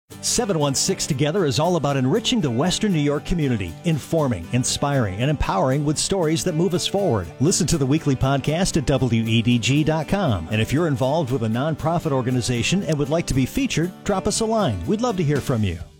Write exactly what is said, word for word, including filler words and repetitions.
seven one six Together is all about enriching the Western New York community, informing, inspiring, and empowering with stories that move us forward. Listen to the weekly podcast at W E D G dot com. And if you're involved with a nonprofit organization and would like to be featured, drop us a line. We'd love to hear from you.